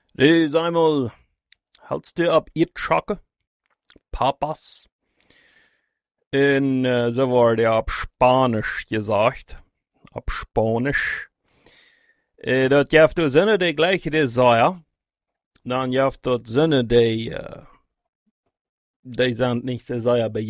Dus einmal hältst du ab Eiertschakke, Papas. En so war det ab Spanisch gesagt, ab Spanisch. Dat jaft du zinnen de gleiche de Säuer, dan jaft dat zinnen de zijn niet zo Säuer bij